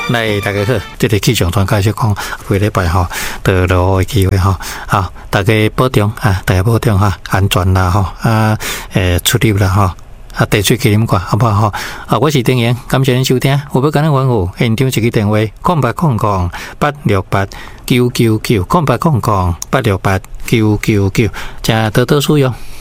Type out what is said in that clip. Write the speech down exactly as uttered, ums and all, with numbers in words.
来，大家好，这个气象团继续讲，下礼拜吼，道路的机会吼，好，大家保重啊，大家保重哈，安全啦吼，啊，诶，出入啦吼，啊，地水气啉过，好不好吼？啊，我是丁岩，感谢您收听，有要跟咱问候，现场一个电话，空八空空八六八九九九，空八空空八六八九九九，请多多使用。